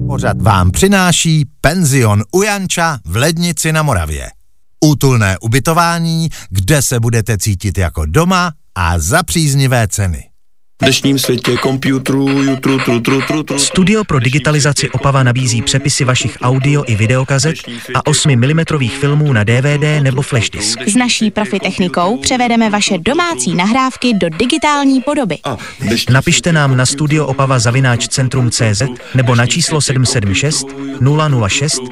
Pořad vám přináší penzion u Janča v Lednici na Moravě. Útulné ubytování, kde se budete cítit jako doma a za příznivé ceny. V dnešním světě komputerů, Studio pro digitalizaci Opava nabízí přepisy vašich audio i videokazet a 8 mm filmů na DVD nebo flash disk. S naší profi technikou převedeme vaše domácí nahrávky do digitální podoby. Napište nám na studioopava@centrum.cz nebo na číslo 776 006